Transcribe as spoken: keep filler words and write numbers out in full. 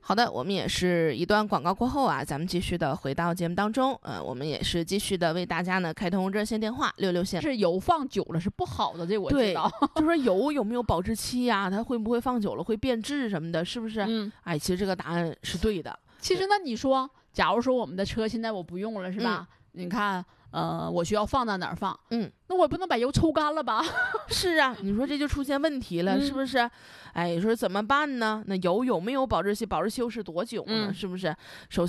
好的，我们也是一段广告过后啊，咱们继续的回到节目当中。呃，我们也是继续的为大家呢开通热线电话六六线。 是油放久了是不好的，这我知道。 就说油有没有保质期呀、啊？它会不会放久了会变质什么的，是不是？ 嗯， 哎，其实这个答案是对的。 其实那你说，假如说我们的车现在我不用了，是吧？嗯、你看。呃，我需要放到哪儿放？ 嗯， 那我不能把油抽干了吧？ 是啊，你说这就出现问题了，嗯、是不是？哎，说怎么办呢？那油有没有保质期？保质期又是多久呢？嗯、是不是？首